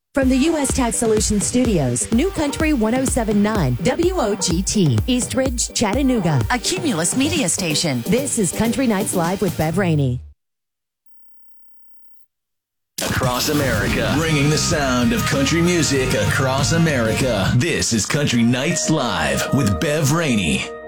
From the U.S. Tax Solutions Studios, New Country 1079 WOGT, East Ridge, Chattanooga, a Cumulus media station. This is Country Nights Live with Bev Rainey. Across America, bringing the sound of country music across America. This is Country Nights Live with Bev Rainey.